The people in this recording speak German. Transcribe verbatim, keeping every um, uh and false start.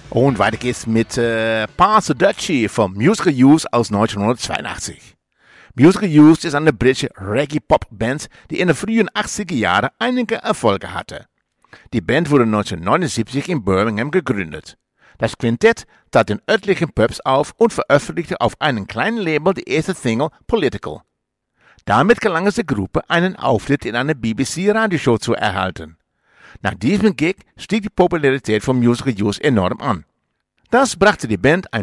Und weiter geht's mit äh, Pass Dutchie vom Musical Youth aus neunzehnhundertzweiundachtzig. Musical Youth ist eine britische Reggae-Pop-Band, die in den frühen achtziger Jahren einige Erfolge hatte. Die Band wurde neunzehnhundertneunundsiebzig in Birmingham gegründet. Das Quintett trat in örtlichen Pubs auf und veröffentlichte auf einem kleinen Label die erste Single Political. Damit gelang es der Gruppe, einen Auftritt in einer B B C-Radioshow zu erhalten. Nach diesem Gig stieg die Popularität von Musical Youth enorm an. Das brachte die Band ein